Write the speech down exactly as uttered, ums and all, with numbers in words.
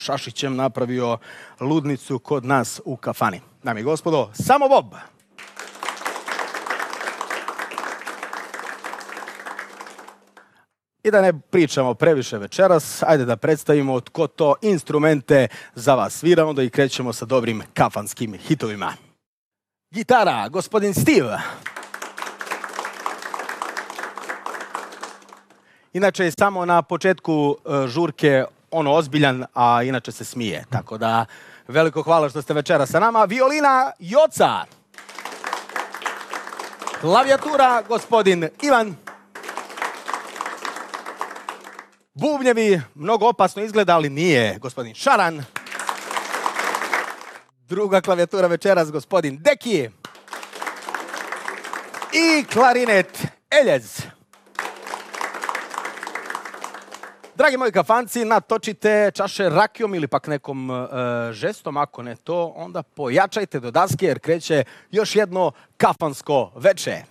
Šašićem napravio ludnicu kod nas u kafani. Dame i gospodo, samo Bob! I da ne pričamo previše večeras, ajde da predstavimo tko to instrumente za vas svira, onda i krećemo sa dobrim kafanskim hitovima. Gitara, gospodin Steve. Inače je samo na početku žurke ono ozbiljan, a inače se smije. Tako da veliko hvala što ste večera sa nama. Violina Joca. Klavijatura, gospodin Ivan. Bubnjevi, mnogo opasno izgleda, ali nije, gospodin Šaran. Druga klavijatura večeras, gospodin Deki. I klarinet Eljez. Dragi moji kafanci, natočite čaše rakijom ili pak nekom e, žestom. Ako ne to, onda pojačajte do daske jer kreće još jedno kafansko veče.